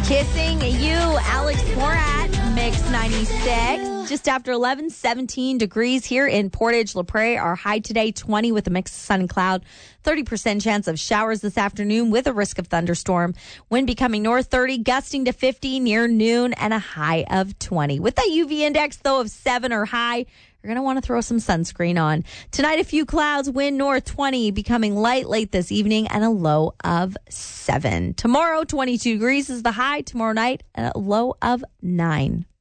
Kissing You, Alex Morat, Mix 96. Just after 11, 17 degrees here in Portage La Prairie. Our high today, 20 with a mix of sun and cloud. 30% chance of showers this afternoon with a risk of thunderstorm. Wind becoming north 30, gusting to 50 near noon and a high of 20. With that UV index, though, of 7 or high, you're going to want to throw some sunscreen on. Tonight, a few clouds, wind north 20, becoming light late this evening, and a low of 7. Tomorrow, 22 degrees is the high. Tomorrow night, a low of 9.